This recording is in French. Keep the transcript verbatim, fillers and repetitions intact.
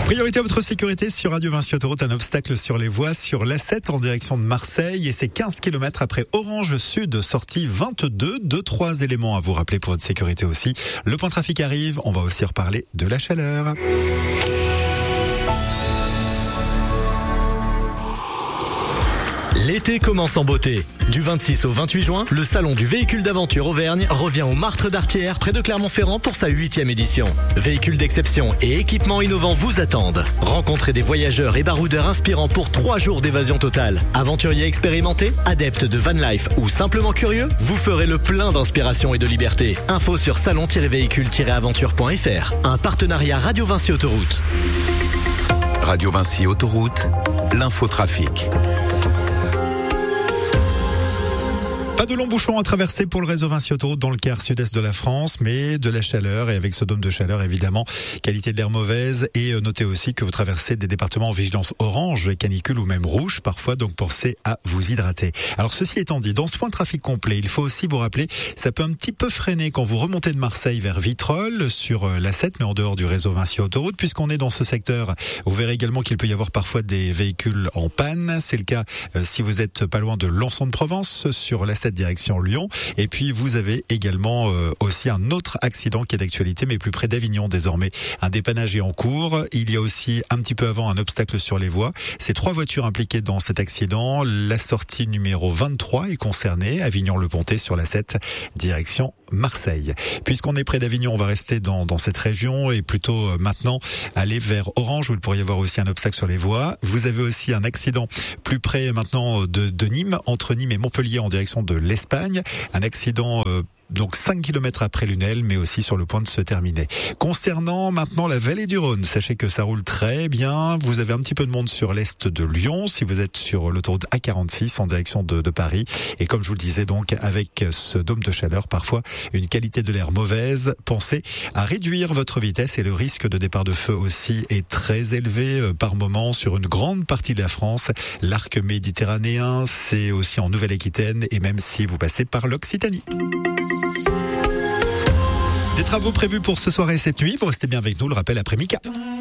Priorité à votre sécurité sur Radio Vinci Autoroute, un obstacle sur les voies sur l'A sept en direction de Marseille et c'est quinze kilomètres après Orange Sud, sortie vingt-deux. Deux, trois éléments à vous rappeler pour votre sécurité aussi. Le point trafic arrive, on va aussi reparler de la chaleur. L'été commence en beauté. Du vingt-six au vingt-huit juin, le salon du véhicule d'aventure Auvergne revient au Martre d'Artière près de Clermont-Ferrand pour sa huitième édition. Véhicules d'exception et équipements innovants vous attendent. Rencontrez des voyageurs et baroudeurs inspirants pour trois jours d'évasion totale. Aventuriers expérimentés, adeptes de van life ou simplement curieux, vous ferez le plein d'inspiration et de liberté. Info sur salon tiret véhicule tiret aventure point f r. Un partenariat Radio Vinci Autoroute. Radio Vinci Autoroute, l'infotrafic. Pas de longs bouchons à traverser pour le réseau Vinci Autoroute dans le quart sud-est de la France, mais de la chaleur et avec ce dôme de chaleur évidemment, qualité de l'air mauvaise et notez aussi que vous traversez des départements en vigilance orange, canicule ou même rouge parfois, donc pensez à vous hydrater. Alors ceci étant dit, dans ce point de trafic complet, il faut aussi vous rappeler, ça peut un petit peu freiner quand vous remontez de Marseille vers Vitrolles sur l'A sept, mais en dehors du réseau Vinci Autoroute, puisqu'on est dans ce secteur. Vous verrez également qu'il peut y avoir parfois des véhicules en panne. C'est le cas euh, si vous êtes pas loin de Lançon de Provence sur l'A sept direction Lyon. Et puis vous avez également euh, aussi un autre accident qui est d'actualité, mais plus près d'Avignon désormais. Un dépannage est en cours. Il y a aussi un petit peu avant un obstacle sur les voies. C'est trois voitures impliquées dans cet accident. La sortie numéro vingt-trois est concernée. Avignon-le-Pontet sur l'A sept direction Marseille. Puisqu'on est près d'Avignon, on va rester dans, dans cette région et plutôt euh, maintenant aller vers Orange où il pourrait y avoir aussi un obstacle sur les voies. Vous avez aussi un accident plus près maintenant de, de Nîmes, entre Nîmes et Montpellier en direction de l'Espagne. Un accident euh, donc cinq kilomètres après Lunel, mais aussi sur le point de se terminer. Concernant maintenant la vallée du Rhône, sachez que ça roule très bien. Vous avez un petit peu de monde sur l'est de Lyon, si vous êtes sur l'autoroute A quarante-six en direction de, de Paris. Et comme je vous le disais donc, avec ce dôme de chaleur, parfois une qualité de l'air mauvaise, pensez à réduire votre vitesse et le risque de départ de feu aussi est très élevé par moment sur une grande partie de la France. L'arc méditerranéen, c'est aussi en Nouvelle-Aquitaine et même si vous passez par l'Occitanie. Des travaux prévus pour ce soir et cette nuit. Vous restez bien avec nous, le rappel après Mika.